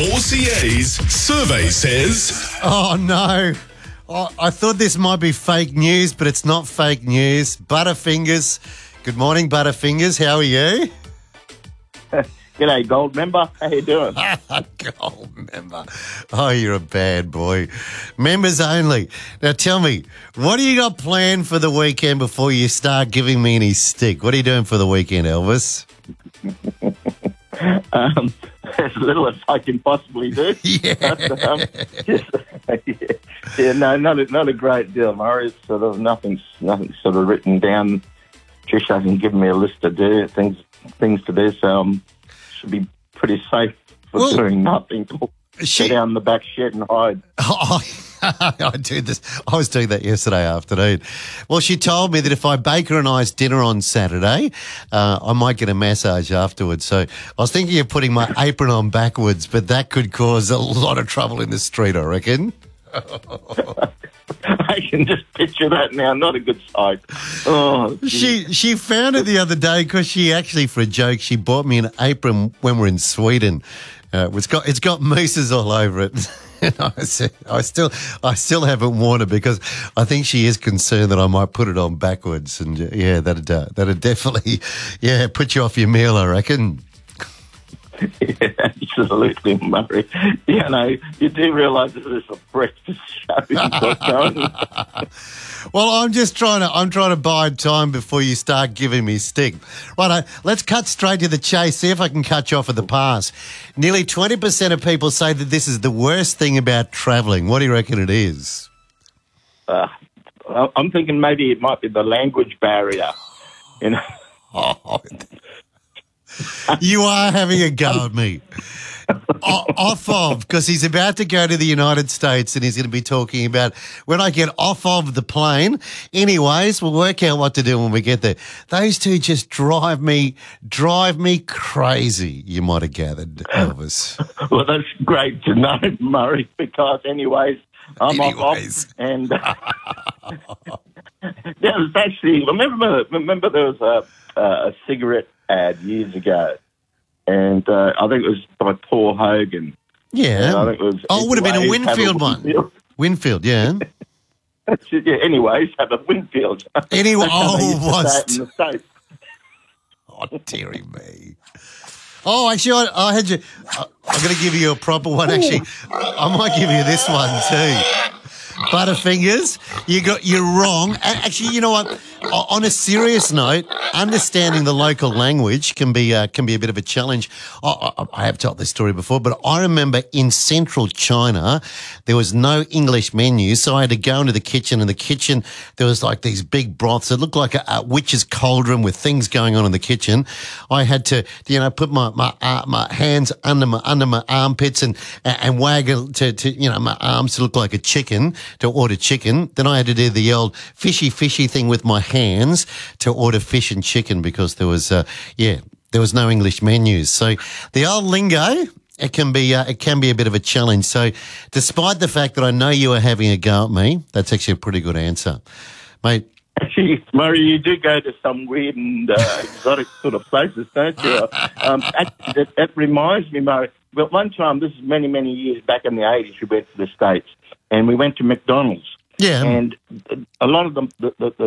4CA's survey says... Oh, no. I thought this might be fake news, but it's not fake news. Butterfingers. Good morning, Butterfingers. How are you? G'day, Gold member. How you doing? Gold member. Oh, you're a bad boy. Members only. Now, tell me, what do you got planned for the weekend before you start giving me any stick? What are you doing for the weekend, Elvis? As little as I can possibly do. Yeah. No, not a great deal, Murray. It's sort of nothing's sort of written down. Trish hasn't given me a list to things to do, so should be pretty safe for doing nothing. Get down in the back shed and hide. I do this. I was doing that yesterday afternoon. Well, she told me that if I bake her a nice dinner on Saturday, I might get a massage afterwards. So I was thinking of putting my apron on backwards, but that could cause a lot of trouble in the street, I reckon. I can just picture that now. Not a good sight. Oh, she found it the other day because she actually, for a joke, she bought me an apron when we're in Sweden. It's got mooses all over it. And I said, I still haven't worn it because I think she is concerned that I might put it on backwards, and that'd definitely put you off your meal, I reckon. Yeah, absolutely, Murray. You do realise this is a breakfast show you've got going. Well, I'm trying to buy time before you start giving me stick. Right, let's cut straight to the chase. See if I can cut you off at the pass. Nearly 20% of people say that this is the worst thing about travelling. What do you reckon it is? I'm thinking maybe it might be the language barrier. You are having a go at me. Off of, because he's about to go to the United States and he's going to be talking about when I get off of the plane. Anyways, we'll work out what to do when we get there. Those two just drive me crazy, you might have gathered, Elvis. Well, that's great to know, Murray, because I'm off. And there was actually, remember there was a cigarette ad years ago. And I think it was by Paul Hogan. Yeah. I think it was. Oh, it would have been a Winfield one. Winfield, yeah. Anyways, have a Winfield. Anyway, was in the States. Oh, dearie me. Oh, actually, I had you. I'm going to give you a proper one. Actually, I might give you this one too. Butterfingers, you're wrong. Actually, you know what? On a serious note, understanding the local language can be a bit of a challenge. I have told this story before, but I remember in central China there was no English menu, so I had to go into the kitchen. In the kitchen, there was like these big broths. It looked like a witch's cauldron with things going on in the kitchen. I had to, put my hands under my armpits and waggle to my arms to look like a chicken to order chicken. Then I had to do the old fishy thing with my hands to order fish and chicken because there was no English menus. So the old lingo, it can be a bit of a challenge. So despite the fact that I know you are having a go at me, that's actually a pretty good answer, mate. Actually, Murray, you do go to some weird and exotic sort of places, don't you? That reminds me, Murray. Well, one time, this is many, many years back in the 80s, we went to the States and we went to McDonald's. Yeah. And a lot of the